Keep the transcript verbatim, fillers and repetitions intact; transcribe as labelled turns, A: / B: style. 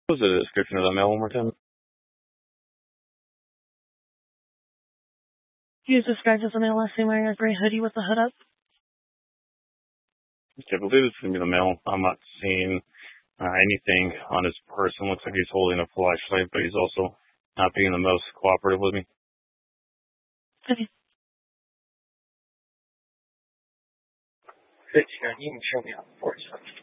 A: What was the description of the mail one more time?
B: He was described as a male last name wearing a gray hoodie with the hood up.
A: Okay, I believe it's going to be the male. I'm not seeing uh, anything on his person. Looks like he's holding a flashlight, but he's also not being the most cooperative with me.
B: Okay.
C: fifty-nine, you can show me how the force